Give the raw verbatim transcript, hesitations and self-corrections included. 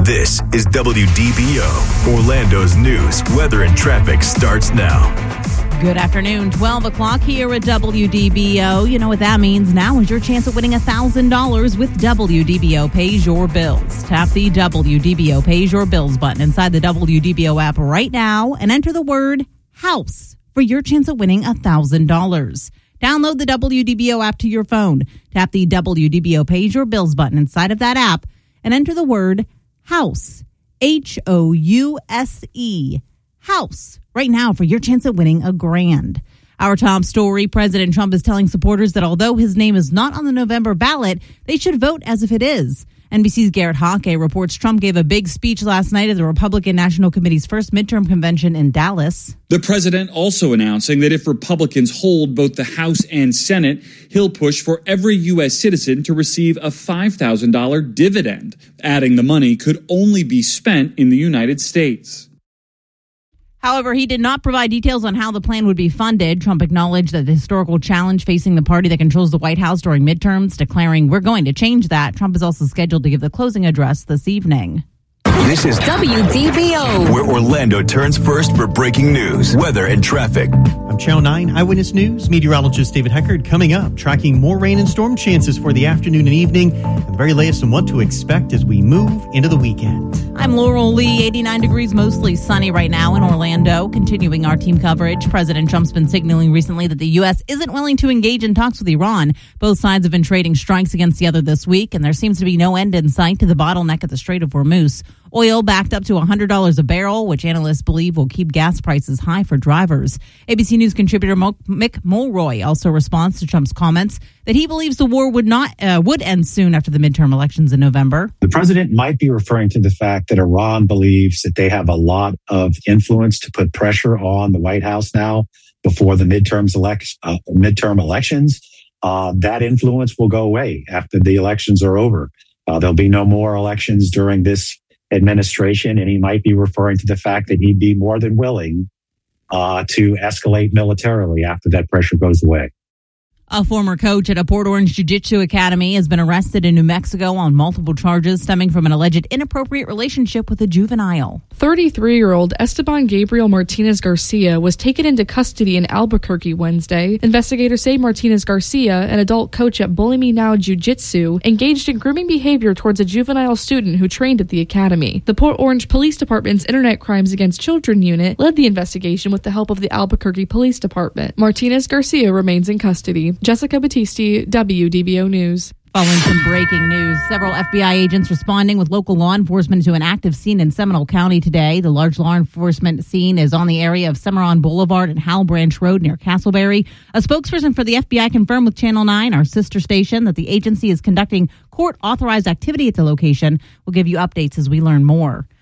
This is W D B O. Orlando's news, weather, and traffic starts now. Good afternoon, twelve o'clock here at W D B O. You know what that means. Now is your chance at winning one thousand dollars with W D B O Pays Your Bills. Tap the W D B O Pays Your Bills button inside the W D B O app right now and enter the word house for your chance at winning one thousand dollars. Download the W D B O app to your phone. Tap the W D B O Pays Your Bills button inside of that app and enter the word house, H O U S E, house, right now for your chance at winning a grand. Our top story, President Trump is telling supporters that although his name is not on the November ballot, they should vote as if it is. N B C's Garrett Hake reports Trump gave a big speech last night at the Republican National Committee's first midterm convention in Dallas. The president also announcing that if Republicans hold both the House and Senate, he'll push for every U S citizen to receive a five thousand dollars dividend, adding the money could only be spent in the United States. However, he did not provide details on how the plan would be funded. Trump acknowledged that the historical challenge facing the party that controls the White House during midterms, declaring, "We're going to change that." Trump is also scheduled to give the closing address this evening. This is W D B O, where Orlando turns first for breaking news, weather, and traffic. I'm Channel nine Eyewitness News meteorologist David Heckard. Coming up, tracking more rain and storm chances for the afternoon and evening, and the very latest on what to expect as we move into the weekend. I'm Laurel Lee, eighty-nine degrees, mostly sunny right now in Orlando. Continuing our team coverage, President Trump's been signaling recently that the U S isn't willing to engage in talks with Iran. Both sides have been trading strikes against the other this week, and there seems to be no end in sight to the bottleneck at the Strait of Hormuz. Oil backed up to one hundred dollars a barrel, which analysts believe will keep gas prices high for drivers. A B C News contributor Mick Mulroy also responds to Trump's comments that he believes the war would not uh, would end soon after the midterm elections in November. The president might be referring to the fact that Iran believes that they have a lot of influence to put pressure on the White House now before the midterms elect, uh, midterm elections. Uh, that influence will go away after the elections are over. Uh, there'll be no more elections during this administration, and he might be referring to the fact that he'd be more than willing uh, to escalate militarily after that pressure goes away. A former coach at a Port Orange Jiu-Jitsu Academy has been arrested in New Mexico on multiple charges stemming from an alleged inappropriate relationship with a juvenile. thirty-three-year-old Esteban Gabriel Martinez Garcia was taken into custody in Albuquerque Wednesday. Investigators say Martinez Garcia, an adult coach at Bully Me Now Jiu-Jitsu, engaged in grooming behavior towards a juvenile student who trained at the academy. The Port Orange Police Department's Internet Crimes Against Children unit led the investigation with the help of the Albuquerque Police Department. Martinez Garcia remains in custody. Jessica Battisti, W D B O News. Following some breaking news, several F B I agents responding with local law enforcement to an active scene in Seminole County today. The large law enforcement scene is on the area of Cimarron Boulevard and Howell Branch Road near Castleberry. A spokesperson for the F B I confirmed with Channel nine, our sister station, that the agency is conducting court-authorized activity at the location. We'll give you updates as we learn more.